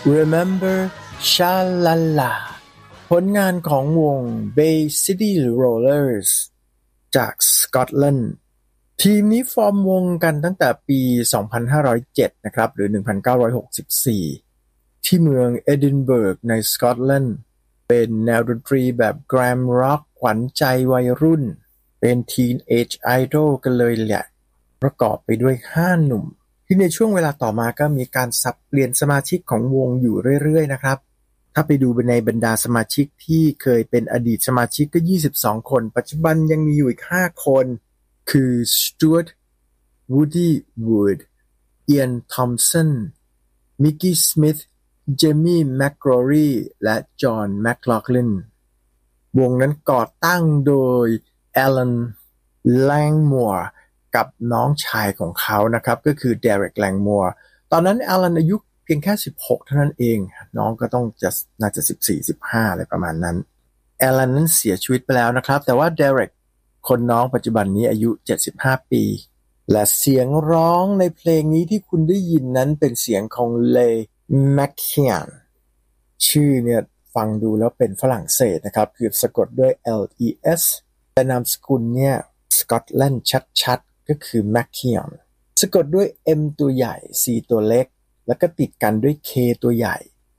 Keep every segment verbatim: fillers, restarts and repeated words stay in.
Remember Sha-La-La ผลงานของวง Bay City Rollers จากสกอตแลนด์ทีมนี้ฟอร์มวงกันตั้งแต่ปี สองพันห้าร้อยเจ็ด นะครับหรือ หนึ่งพันเก้าร้อยหกสิบสี่ ที่เมืองเอดินเบิร์กในสกอตแลนด์เป็นแนวดนตรีแบบแกรมร็อกขวัญใจวัยรุ่นเป็นทีนเอจไอดอลกันเลยแหละประกอบไปด้วยห้าหนุ่มที่ในช่วงเวลาต่อมาก็มีการสับเปลี่ยนสมาชิกของวงอยู่เรื่อยๆนะครับถ้าไปดูในบรรดาสมาชิกที่เคยเป็นอดีตสมาชิกก็ยี่สิบสองคนปัจจุบันยังมีอยู่อีกห้าคนคือสจ๊วต วูดดี้ วูด เอียน ทอมสัน มิกกี้ สมิธ เจมี่ แมคกรอรีและจอห์น แมคลอ g ลินวงนั้นก่อตั้งโดยแอลัน แลงมัวร์กับน้องชายของเขานะครับก็คือเดเร็ก แลงมัวร์ตอนนั้นแอลันอายุเพียงแค่สิบหกเท่านั้นเองน้องก็ต้องจะน่าจะสิบสี่ สิบห้าอะไรประมาณนั้นแอลันนั้นเสียชีวิตไปแล้วนะครับแต่ว่าเดเร็กคนน้องปัจจุบันนี้อายุเจ็ดสิบห้าปีและเสียงร้องในเพลงนี้ที่คุณได้ยินนั้นเป็นเสียงของเลย์ แมคเคียนชื่อเนี่ยฟังดูแล้วเป็นฝรั่งเศสนะครับคือสะกดด้วย แอล อี เอส แต่นามสกุลเนี่ยสกอตแลนด์ชัดๆก็คือ แมคเคียนสะกดด้วย M ตัวใหญ่ C ตัวเล็กแล้วก็ติดกันด้วย K ตัวใหญ่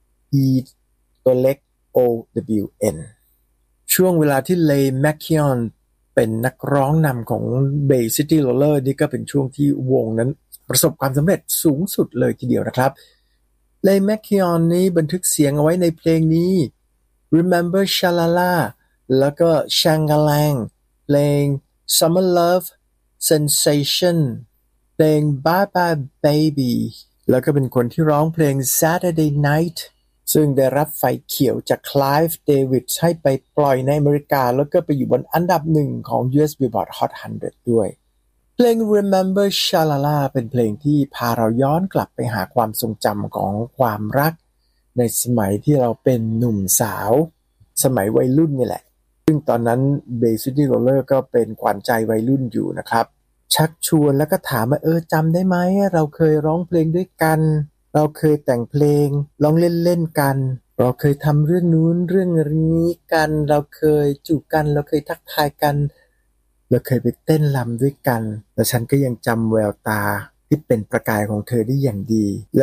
E ตัวเล็ก O W N ช่วงเวลาที่เลย์ แมคเคียนเป็นนักร้องนำของ Bay City Rollers นี่ก็เป็นช่วงที่วงนั้นประสบความสำเร็จสูงสุดเลยทีเดียวนะครับเลย์ แมคเคียนนี้บันทึกเสียงเอาไว้ในเพลงนี้ Remember Sha-La-La แล้วก็ Shang-a-Lang เพลง Summer Love Sensation เพลง Bye Bye Baby แล้วก็เป็นคนที่ร้องเพลง Saturday Night ซึ่งได้รับไฟเขียวจาก Clive David ให้ไปปล่อยในอเมริกาแล้วก็ไปอยู่บนอันดับหนึ่งของ ยู เอส Billboard Hot หนึ่งร้อยด้วยเพลง Remember Sha-La-La เป็นเพลงที่พาเราย้อนกลับไปหาความทรงจำของความรักในสมัยที่เราเป็นหนุ่มสาวสมัยวัยรุ่นนี่แหละซึ่งตอนนั้น Bay City Rollers ก็เป็นขวัญใจวัยรุ่นอยู่นะครับชักชวนแล้วก็ถามว่าเออจำได้ไหมเราเคยร้องเพลงด้วยกันเราเคยแต่งเพลงร้องเล่นๆกันเราเคยทำเรื่องนู้นเรื่องนี้กันเราเคยจูบกันเราเคยทักทายกันเราเคยไปเต้นรำด้วยกันและฉันก็ยังจำแววตาที่เป็นประกายของเธอได้อย่างดี